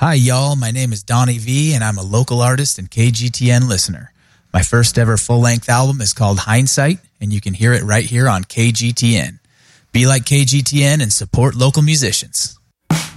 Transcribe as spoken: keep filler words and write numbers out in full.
Hi, y'all. My name is Donnie V, and I'm a local artist and K G T N listener. My first ever full-length album is called Hindsight, and you can hear it right here on K G T N. Be like K G T N and support local musicians.